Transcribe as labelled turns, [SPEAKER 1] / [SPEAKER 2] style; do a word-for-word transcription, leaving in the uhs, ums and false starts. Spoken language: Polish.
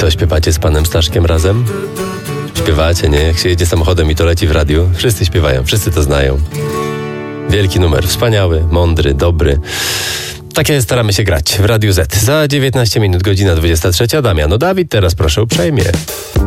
[SPEAKER 1] To śpiewacie z panem Staszkiem razem? Śpiewacie, nie? Jak się jedzie samochodem i to leci w radiu, wszyscy śpiewają, wszyscy to znają. Wielki numer, wspaniały, mądry, dobry. Takie staramy się grać w Radiu Z. Za dziewiętnaście minut, godzina dwudziesta trzecia. Damiano Dawid, teraz proszę uprzejmie.